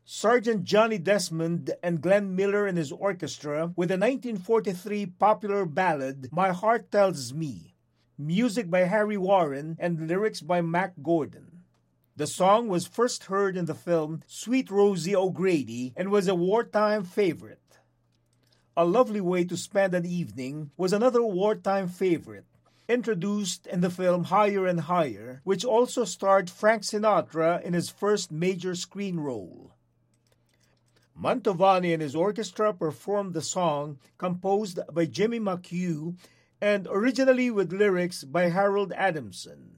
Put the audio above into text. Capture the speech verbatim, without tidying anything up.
Sergeant Johnny Desmond and Glenn Miller and his orchestra with the nineteen forty-three popular ballad My Heart Tells Me, music by Harry Warren and lyrics by Mac Gordon. The song was first heard in the film Sweet Rosie O'Grady and was a wartime favorite. A Lovely Way to Spend an Evening was another wartime favorite, introduced in the film Higher and Higher, which also starred Frank Sinatra in his first major screen role. Mantovani and his orchestra performed the song composed by Jimmy McHugh and originally with lyrics by Harold Adamson.